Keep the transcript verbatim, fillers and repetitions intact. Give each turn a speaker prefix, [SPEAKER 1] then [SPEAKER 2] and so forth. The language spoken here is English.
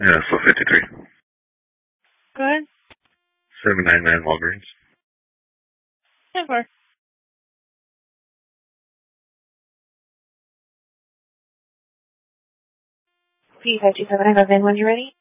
[SPEAKER 1] Yeah, so fifty-three.
[SPEAKER 2] Go ahead.
[SPEAKER 1] seven ninety-nine Walgreens.
[SPEAKER 2] ten four. P five two seven, I have a V I N when you're ready.